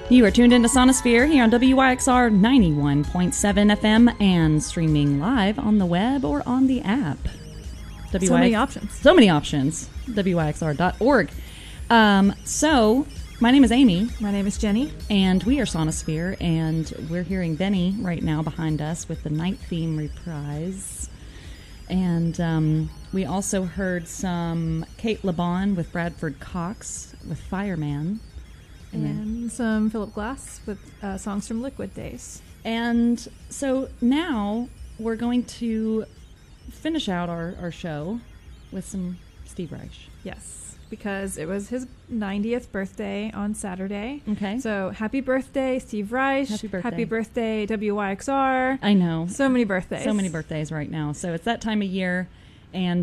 You are tuned into Sonosphere here on WYXR 91.7 FM and streaming live on the web or on the app. So many options. So many options. WYXR.org. So, my name is Amy. My name is Jenny. And we are Sonosphere, and we're hearing Benny right now behind us with the night theme reprise. And we also heard some Kate LeBon with Bradford Cox with Fireman. And some Philip Glass with songs from Liquid Days. And so now we're going to finish out our show with some Steve Reich. Yes, because it was his 90th birthday on Saturday. Okay. So happy birthday, Steve Reich. Happy birthday. Happy birthday, WYXR. I know. So many birthdays. So many birthdays right now. So it's that time of year. And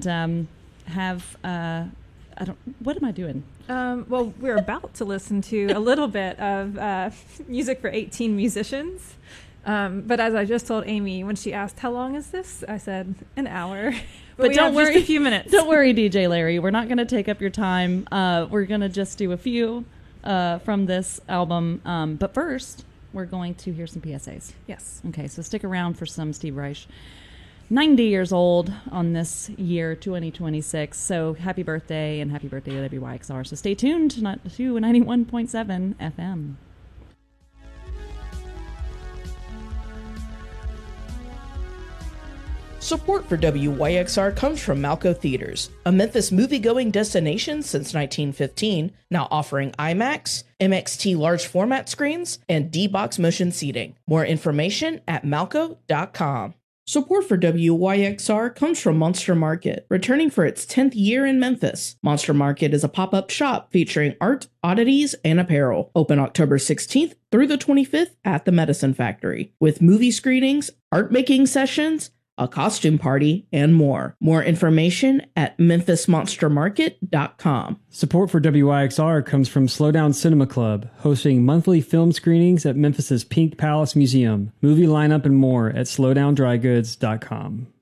what am I doing? Well, we're about to listen to a little bit of music for 18 musicians. But as I just told Amy when she asked, how long is this? I said, an hour. But don't worry, just a few minutes. Don't worry, DJ Larry. We're not going to take up your time. We're going to just do a few from this album. But first, we're going to hear some PSAs. Yes. Okay, so stick around for some Steve Reich. 90 years old on this year, 2026. So happy birthday and happy birthday to WYXR. So stay tuned to 91.7 FM. Support for WYXR comes from Malco Theaters, a Memphis movie-going destination since 1915, now offering IMAX, MXT large format screens, and D-Box motion seating. More information at malco.com. Support for WYXR comes from Monster Market, returning for its 10th year in Memphis. Monster Market is a pop-up shop featuring art, oddities, and apparel. Open October 16th through the 25th at the Medicine Factory, with movie screenings, art-making sessions, a costume party, and more. More information at memphismonstermarket.com. Support for WYXR comes from Slowdown Cinema Club, hosting monthly film screenings at Memphis's Pink Palace Museum. Movie lineup and more at slowdowndrygoods.com.